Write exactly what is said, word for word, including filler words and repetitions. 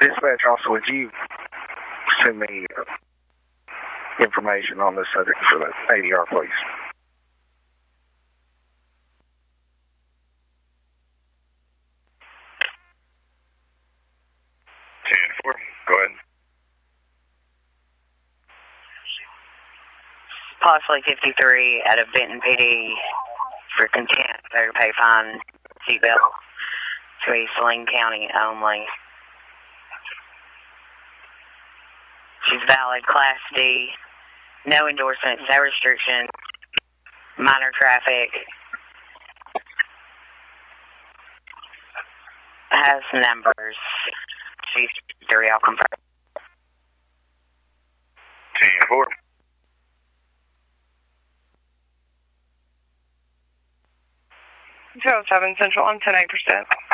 Dispatch, also, would you send me uh, information on the subject for the A D R, please? ten four, go ahead. Possibly fifty-three out of Benton P D for contempt, fair to pay fine, seatbelt to East Saline County only. She's valid, Class D, no endorsements, no restrictions, minor traffic. Has numbers. She's three, I'll confirm. ten four. zero seven Central, I'm ten eight percent.